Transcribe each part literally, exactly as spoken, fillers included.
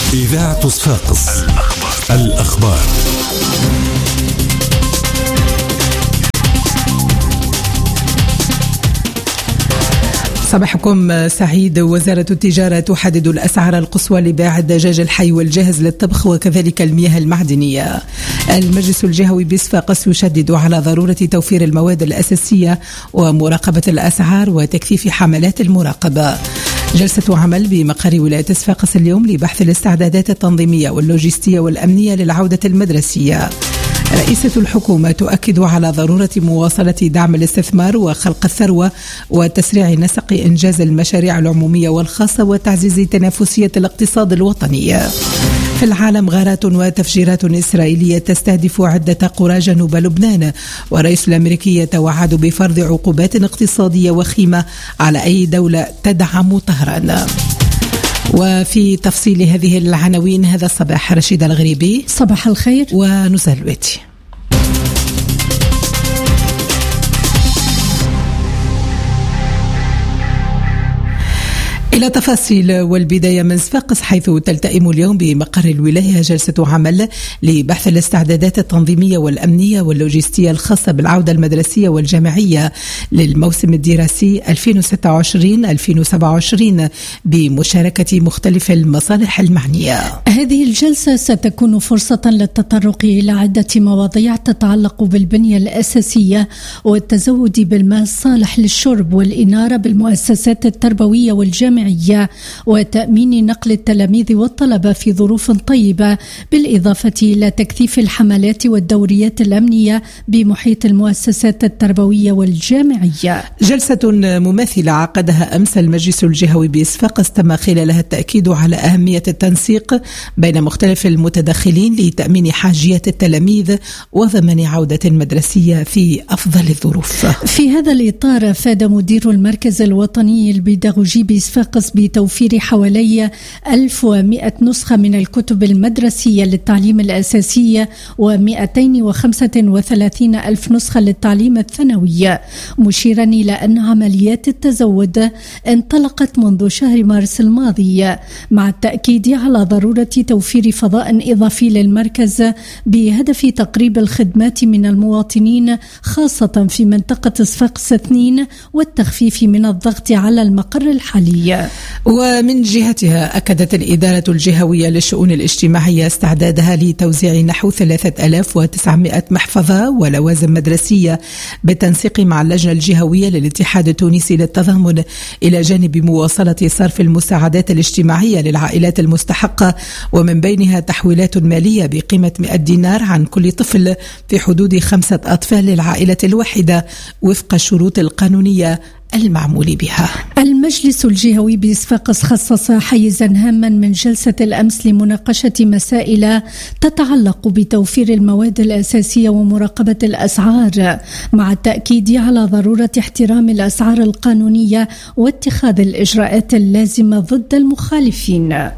إذاعة صفاقس الأخبار, الأخبار. صباحكم سعيد. وزارة التجارة تحدد الأسعار القصوى لبيع الدجاج الحي والجاهز للطبخ وكذلك المياه المعدنية. المجلس الجهوي بصفاقس يشدد على ضرورة توفير المواد الأساسية ومراقبة الأسعار وتكثيف حملات المراقبة. جلسة عمل بمقر ولاية صفاقس اليوم لبحث الاستعدادات التنظيمية واللوجستية والأمنية للعودة المدرسية. رئيسة الحكومة تؤكد على ضرورة مواصلة دعم الاستثمار وخلق الثروة وتسريع نسق إنجاز المشاريع العمومية والخاصة وتعزيز تنافسية الاقتصاد الوطني. في العالم غارات وتفجيرات إسرائيلية تستهدف عدة قرى جنوب لبنان، والرئيس الأمريكي يتوعد بفرض عقوبات اقتصادية وخيمة على أي دولة تدعم طهران. وفي تفصيل هذه العناوين هذا الصباح رشيدة الغريبي. صباح الخير. ونزال الويتي. إلى تفاصيل والبداية من صفاقس، حيث تلتئم اليوم بمقر الولاية جلسة عمل لبحث الاستعدادات التنظيمية والأمنية واللوجستية الخاصة بالعودة المدرسية والجامعية للموسم الدراسي ألفين وستة وعشرين ألفين وسبعة وعشرين بمشاركة مختلف المصالح المعنية. هذه الجلسة ستكون فرصة للتطرق إلى عدة مواضيع تتعلق بالبنية الأساسية والتزود بالماء الصالح للشرب والإنارة بالمؤسسات التربوية والجامعية وتأمين نقل التلاميذ والطلبة في ظروف طيبة، بالإضافة إلى تكثيف الحملات والدوريات الأمنية بمحيط المؤسسات التربوية والجامعية. جلسة مماثلة عقدها أمس المجلس الجهوي بصفاقس تم خلالها التأكيد على أهمية التنسيق بين مختلف المتدخلين لتأمين حاجية التلاميذ وضمان عودة مدرسية في أفضل الظروف. في هذا الإطار أفاد مدير المركز الوطني البيداغوجي بصفاقس بتوفير حوالي ألف ومئة نسخة من الكتب المدرسية للتعليم الأساسي ومئتين وخمسة وثلاثين ألف نسخة للتعليم الثانوي، مشيرا إلى أن عمليات التزود انطلقت منذ شهر مارس الماضي، مع التأكيد على ضرورة توفير فضاء إضافي للمركز بهدف تقريب الخدمات من المواطنين خاصة في منطقة صفاقس اثنين والتخفيف من الضغط على المقر الحالي. ومن جهتها أكدت الإدارة الجهوية للشؤون الاجتماعية استعدادها لتوزيع نحو ثلاثة آلاف وتسعمائة محفظة ولوازم مدرسية بالتنسيق مع اللجنة الجهوية للاتحاد التونسي للتضامن، إلى جانب مواصلة صرف المساعدات الاجتماعية للعائلات المستحقة، ومن بينها تحويلات مالية بقيمة مئة دينار عن كل طفل في حدود خمسة أطفال للعائلة الواحدة وفق الشروط القانونية المعمول بها. المجلس الجهوي بصفاقس خصص حيزا هاما من جلسة الأمس لمناقشة مسائل تتعلق بتوفير المواد الأساسية ومراقبة الأسعار، مع التأكيد على ضرورة احترام الأسعار القانونية واتخاذ الإجراءات اللازمة ضد المخالفين.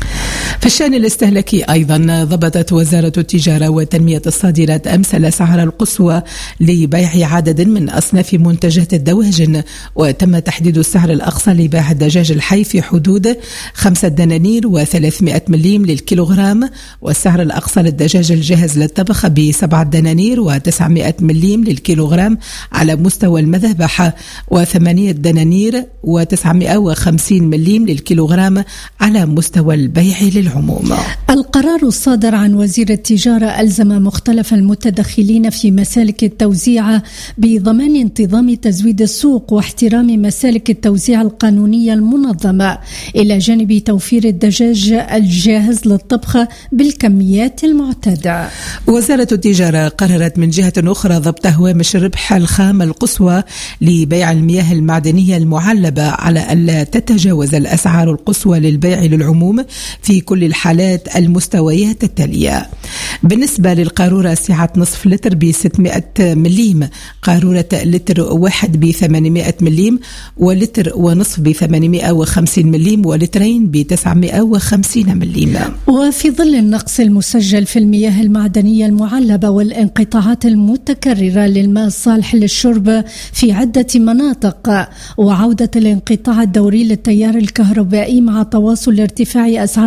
في الشأن الاستهلاكي أيضا ضبطت وزارة التجارة وتنمية الصادرات أمس الأسعار القصوى لبيع عدد من أصناف منتجات الدواجن، وتم تحديد السعر الأقصى لبيع الدجاج الحي في حدود خمسة دنانير وثلاثمائة مليم للكيلوغرام، والسعر الأقصى للدجاج الجاهز للطبخ بسبعة دنانير وتسعمائة مليم للكيلوغرام على مستوى المذبحة، وثمانية دنانير وتسعمائة وخمسين مليم للكيلوغرام على مستوى البيع للعموم. القرار الصادر عن وزير التجارة ألزم مختلف المتدخلين في مسالك التوزيع بضمان انتظام تزويد السوق واحترام مسالك التوزيع القانونية المنظمة، إلى جانب توفير الدجاج الجاهز للطبخ بالكميات المعتادة. وزارة التجارة قررت من جهة أخرى ضبط هوامش الربح الخام القصوى لبيع المياه المعدنية المعلبة على ألا تتجاوز الأسعار القصوى للبيع للعموم في كل الحالات المستويات التالية. بالنسبة للقارورة سعة نصف لتر ب ستمائة مليم، قارورة لتر واحد ب ثمانمائة مليم، ولتر ونصف ب ثمانمائة وخمسين مليم، ولترين ب تسعمائة وخمسين مليم. وفي ظل النقص المسجل في المياه المعدنية المعلبة والانقطاعات المتكررة للماء الصالح للشرب في عدة مناطق، وعودة الانقطاع الدوري للتيار الكهربائي مع تواصل ارتفاع أسعار المواد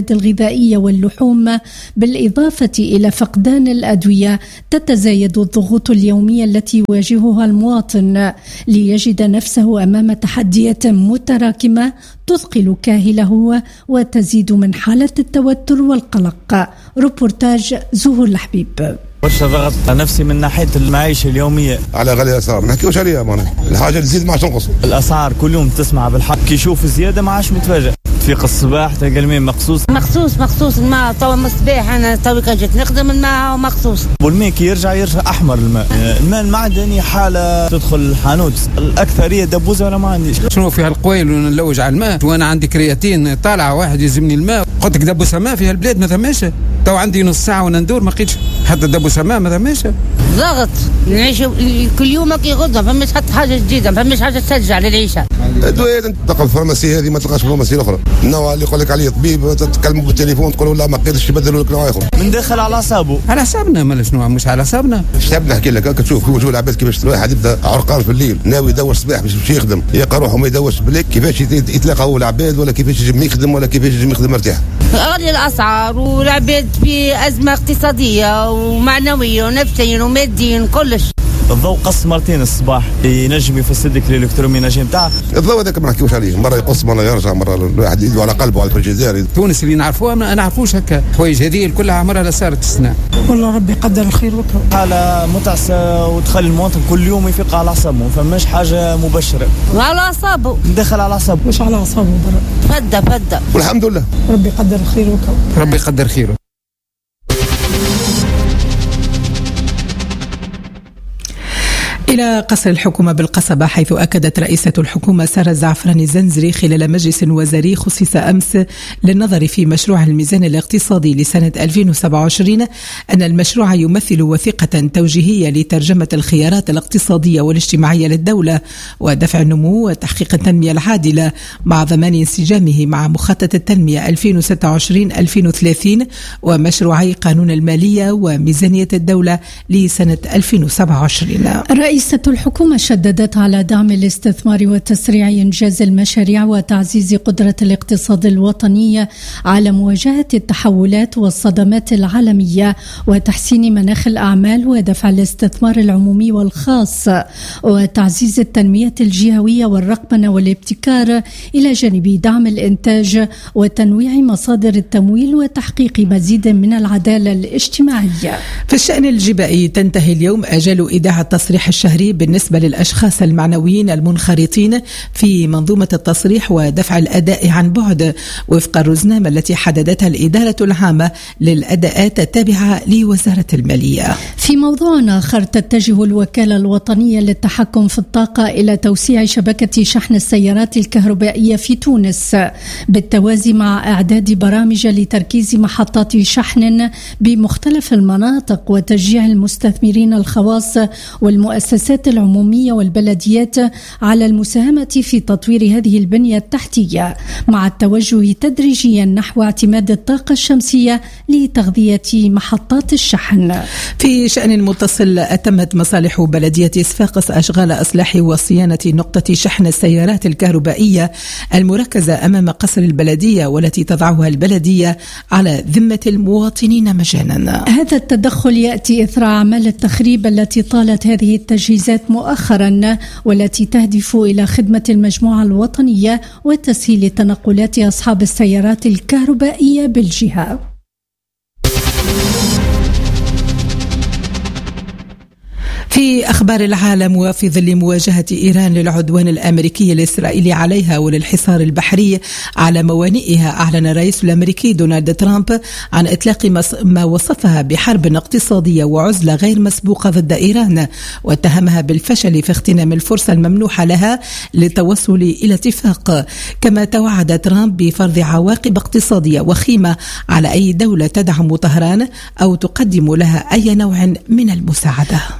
المواد الغذائية واللحوم، بالإضافة إلى فقدان الأدوية. تتزايد الضغوط اليومية التي يواجهها المواطن ليجد نفسه أمام تحديات متراكمة تثقل كاهله وتزيد من حالة التوتر والقلق. روبورتاج زهور الحبيب. برشا ضغط نفسي من ناحية المعيشة اليومية على غالي الأسعار، ما نحكيوش عليها معناها الحاجة تزيد ما عادش تنقص. الأسعار كل يوم تسمع بالحق، كي يشوف زيادة ما عادش متفاجئ. تفيق الصباح تلقى الماء مخصوص مخصوص مخصوص الماء توا من الصباح. أنا توي كان جيت نخدم الماء مخصوص، والماء كي يرجع يرجع أحمر. الماء الماء المعدني حالة تدخل الحانوت، الأكثرية دبوزة ولا ما عنديش. شنو فيها القويل ونلوج على الماء، وأنا عندي كرياتين طالعة واحد يلزمني الماء. قلت لك دبوسة ماء فيها البلاد ما ثماش، تو عندي نص ساعة وانا ندور ما لقيتش حتى دبوسة ماء ما ثماش. ضغط نعيش كل يوم كي غدا، فماش حتى حاجة جديدة، فماش حاجة تشجع للعيشة. الأدوية تلقى الفارماسي هذه ما تلقاش في الفارماسي الأخرى. النوع اللي يقول لك عليه طبيب تتكلموا بالتليفون تقولوا لا ما قدرش يبدلوا لك نوع آخر. من داخل على حسابه على حسابنا مالا شنو مش على حسابنا. حساب نحكي لك هاك تشوف وجوه العباد كيفاش واحد يبدا عرقان في الليل ناوي يدور الصباح باش يمشي يخدم، يلقى روحه ما يدورش بالليل، كيفاش يتلاقى هو العباد ولا كيفاش يجي يخدم ولا كيفاش يجي يخدم مرتاح. غالية الأسعار والعباد في أزمة اقتصادية ومعنوية ونفسيا وماديا كلش. الضوء قص مرتين الصباح ينجم يفسد لك الالكتروميناجي نتاع الضوء هذاك ما نحكيوش عليه، مره يقص مره يرجع، مره الواحد يدو على قلبه على الفريجيدير. تونس اللي نعرفوها ما نعرفوش هكا حوايج هذه كلها عمرها لا صارت السنة. والله ربي يقدر الخير وكرم. حالة متعسة وتخلي المواطن كل يوم يفيق على أعصابه، فماش حاجة مبشرة. على أعصابه ندخل على أعصابه مش على أعصابه برا. فدة فدة والحمد لله ربي يقدر الخير وكرم. ربي يقدر خيره. إلى قصر الحكومة بالقصبة، حيث أكدت رئيسة الحكومة سارة الزعفراني الزنزري خلال مجلس وزاري خصص أمس للنظر في مشروع الميزان الاقتصادي لسنة ألفين وسبعة وعشرين أن المشروع يمثل وثيقة توجيهية لترجمة الخيارات الاقتصادية والاجتماعية للدولة ودفع النمو وتحقيق التنمية العادلة مع ضمان انسجامه مع مخطط التنمية ألفين وستة وعشرين ألفين وثلاثين ومشروعي قانون المالية وميزانية الدولة لسنة ألفين وسبعة وعشرين. رئيسة الحكومة شددت على دعم الاستثمار وتسريع إنجاز المشاريع وتعزيز قدرة الاقتصاد الوطني على مواجهة التحولات والصدمات العالمية وتحسين مناخ الأعمال ودفع الاستثمار العمومي والخاص وتعزيز التنمية الجهوية والرقمنة والابتكار، إلى جانب دعم الإنتاج وتنويع مصادر التمويل وتحقيق مزيد من العدالة الاجتماعية. في الشأن الجبائي تنتهي اليوم آجال إيداع التصريح الشهري بالنسبة للأشخاص المعنويين المنخرطين في منظومة التصريح ودفع الأداء عن بعد وفق الرزنامة التي حددتها الإدارة العامة للأداءات التابعة لوزارة المالية. في موضوع آخر، تتجه الوكالة الوطنية للتحكم في الطاقة إلى توسيع شبكة شحن السيارات الكهربائية في تونس بالتوازي مع إعداد برامج لتركيز محطات شحن بمختلف المناطق وتشجيع المستثمرين الخواص والمؤسسات العمومية والبلديات على المساهمة في تطوير هذه البنية التحتية مع التوجه تدريجيا نحو اعتماد الطاقة الشمسية لتغذية محطات الشحن. في شأن متصل، أتمت مصالح بلدية صفاقس أشغال إصلاح وصيانة نقطة شحن السيارات الكهربائية المركزة أمام قصر البلدية والتي تضعها البلدية على ذمة المواطنين مجانا. هذا التدخل يأتي إثر أعمال التخريب التي طالت هذه التجهيزات مؤخرا والتي تهدف إلى خدمة المجموعة الوطنية وتسهيل تنقلات أصحاب السيارات الكهربائية بالجهة. في أخبار العالم، وفي ظل مواجهة إيران للعدوان الأمريكي الإسرائيلي عليها وللحصار البحري على موانئها، أعلن الرئيس الأمريكي دونالد ترامب عن إطلاق ما وصفها بحرب اقتصادية وعزلة غير مسبوقة ضد إيران، واتهمها بالفشل في اغتنام الفرصة الممنوحة لها للتوصل إلى اتفاق. كما توعد ترامب بفرض عواقب اقتصادية وخيمة على أي دولة تدعم طهران أو تقدم لها أي نوع من المساعدة. وب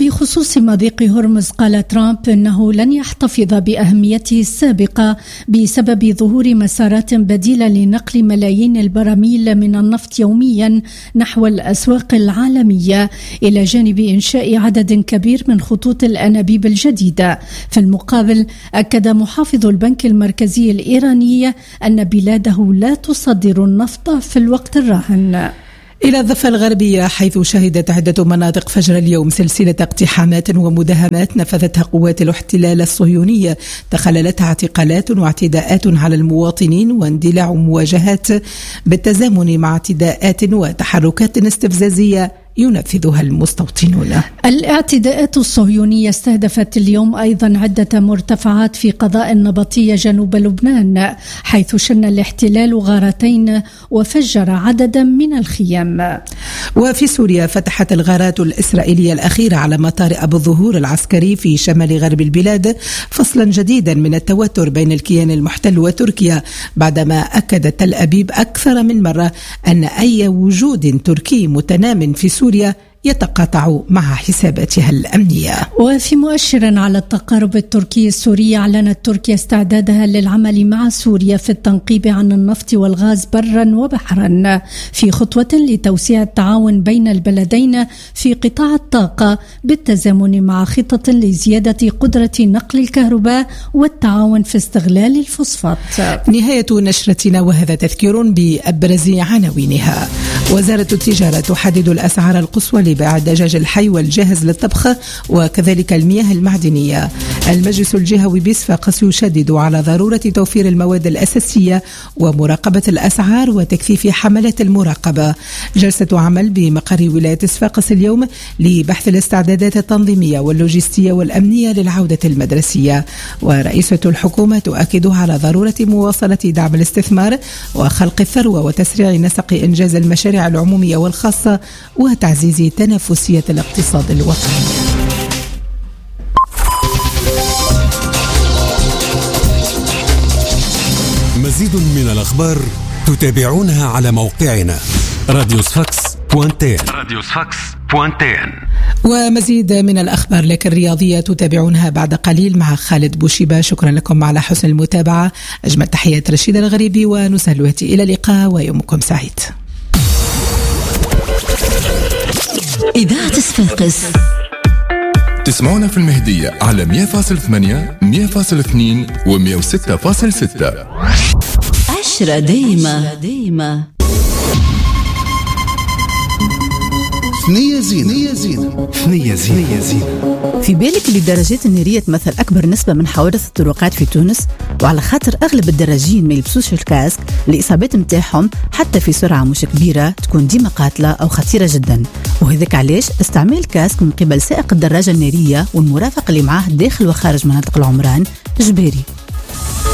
وبخصوص مضيق هرمز قال ترامب أنه لن يحتفظ بأهميته السابقة بسبب ظهور مسارات بديلة لنقل ملايين البراميل من النفط يوميا نحو الأسواق العالمية، إلى جانب إنشاء عدد كبير من خطوط الأنابيب الجديدة. في المقابل أكد محافظ البنك المركزي الإيراني أن بلاده لا تصدر النفط في الوقت الراهن. إلى الضفة الغربية، حيث شهدت عدة مناطق فجر اليوم سلسلة اقتحامات ومداهمات نفذتها قوات الاحتلال الصهيونية تخللتها اعتقالات واعتداءات على المواطنين واندلاع مواجهات بالتزامن مع اعتداءات وتحركات استفزازية ينفذها المستوطنون. الاعتداءات الصهيونية استهدفت اليوم أيضا عدة مرتفعات في قضاء النبطية جنوب لبنان، حيث شن الاحتلال غارتين وفجر عددا من الخيام. وفي سوريا فتحت الغارات الإسرائيلية الأخيرة على مطار أبو الظهور العسكري في شمال غرب البلاد فصلا جديدا من التوتر بين الكيان المحتل وتركيا، بعدما أكدت تل أبيب أكثر من مرة أن أي وجود تركي متنام في سوريا يتقاطع مع حساباتها الأمنية. وفي مؤشر على التقارب التركي السوري، أعلنت تركيا استعدادها للعمل مع سوريا في التنقيب عن النفط والغاز برا وبحرا في خطوة لتوسيع التعاون بين البلدين في قطاع الطاقة بالتزامن مع خطط لزيادة قدرة نقل الكهرباء والتعاون في استغلال الفوسفات. نهاية نشرتنا، وهذا تذكير بأبرز عناوينها. وزارة التجارة تحدد الأسعار القصوى لبيع الدجاج الحي والجاهز للطبخ وكذلك المياه المعدنية. المجلس الجهوي بصفاقس يشدد على ضرورة توفير المواد الأساسية ومراقبة الأسعار وتكثيف حملات المراقبة. جلسة عمل بمقر ولاية صفاقس اليوم لبحث الاستعدادات التنظيمية واللوجستية والأمنية للعودة المدرسية. ورئيسة الحكومة تؤكد على ضرورة مواصلة دعم الاستثمار وخلق الثروة وتسريع نسق إنجاز المشاريع العمومية والخاصة وتعزيز تنافسية الاقتصاد الوطني. مزيد من الأخبار تتابعونها على موقعنا راديو صفاقس بوانتين. راديو صفاقس بوانتين. ومزيد من الأخبار لكن الرياضية تتابعونها بعد قليل مع خالد بوشيبة. شكرا لكم على حسن المتابعة. أجمل تحيات رشيد الغريبي ونسهلواتي إلى اللقاء ويومكم سعيد. إذاعة صفاقس تسمعونا في المهدية على مية فاصلة ثمانية مية فاصلة اثنين و مية وستة فاصلة ستة. عشرة دايمة دايمة. ثنية زينة ثنية زينة زينة. في بالك اللي الدراجات النارية تمثل أكبر نسبة من حوادث الطرقات في تونس، وعلى خاطر أغلب الدراجين ما يلبسوش الكاسك، الإصابات متاعهم حتى في سرعة مش كبيرة تكون ديما قاتلة أو خطيرة جدا. وهذاك علاش استعمال الكاسك من قبل سائق الدراجة النارية والمرافق اللي معاه داخل وخارج مناطق العمران إجباري.